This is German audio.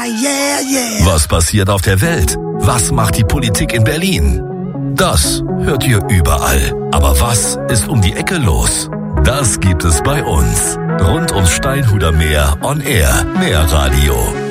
yeah, yeah. Was passiert auf der Welt? Was macht die Politik in Berlin? Das hört ihr überall. Aber was ist um die Ecke los? Das gibt es bei uns. Rund ums Steinhuder Meer on Air. Meer Radio.